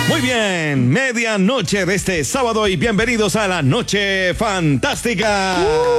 Muy bien, medianoche de este sábado y bienvenidos a la Noche Fantástica.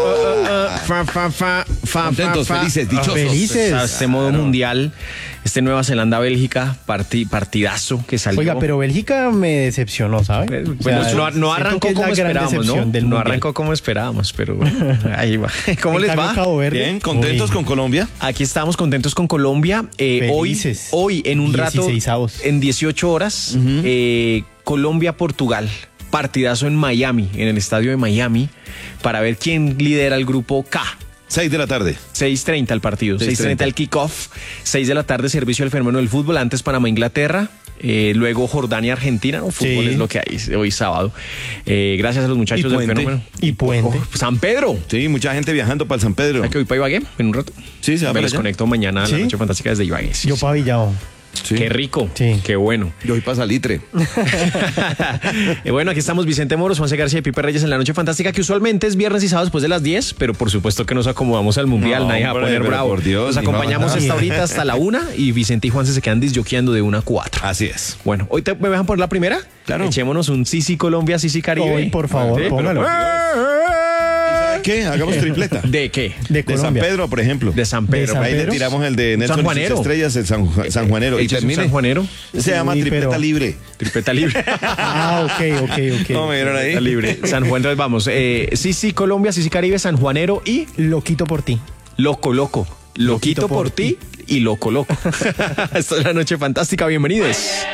Contentos, felices, dichosos. Felices. Este modo mundial, este Nueva Zelanda-Bélgica, partidazo que salió. Oiga, pero Bélgica me decepcionó, ¿sabe? Bueno, no arrancó como esperábamos, ¿no? No arrancó como esperábamos, pero ahí va. ¿Cómo les va? Bien, contentos con Colombia. Aquí estamos contentos con Colombia. Hoy en un rato, en 18 horas, Colombia-Portugal. Partidazo en Miami, en el estadio de Miami, para ver quién lidera el grupo K. 6 de la tarde. 6:30 el partido, 6:30 el kickoff, 6 de la tarde servicio al fenómeno del fútbol, antes Panamá-Inglaterra, luego Jordania-Argentina, no, fútbol es lo que hay hoy sábado. Gracias a los muchachos del fenómeno. Y Puente. San Pedro. Sí, mucha gente viajando para el San Pedro. ¿Hay que voy para Ibagué en un rato? Sí, se va. Me les conecto mañana a la Noche Fantástica desde Ibagué. Yo para Villao. Sí. Qué rico, qué bueno. Yo voy para Salitre. Bueno, aquí estamos Vicente Moros, Juanse García y Pipe Reyes en la Noche Fantástica, que usualmente es viernes y sábado después de las 10, pero por supuesto que nos acomodamos al Mundial, nadie va a poner bravo. Por Dios, nos acompañamos esta ahorita hasta la 1 y Vicente y Juanse se quedan disjoqueando de 1 a 4. Así es. Bueno, hoy me dejan por la primera. Claro. Echémonos un Sisi Colombia, Sisi Caribe. Hoy, por favor, póngalo. ¿Qué? Hagamos tripleta. ¿De qué? De De San Pedro, por ejemplo. De San Pedro. Ahí le tiramos el de Nelson y sus estrellas, el San Juanero. Y termine. San Juanero. Se llama tripleta libre. Tripleta libre. Ok. ¿Cómo me vieron ahí? Libre. San Juan, entonces vamos. Sisi Colombia, Sisi Caribe, San Juanero y Loquito por ti. Loco. Loquito por ti y Loco. Esto es la Noche Fantástica. Bienvenidos.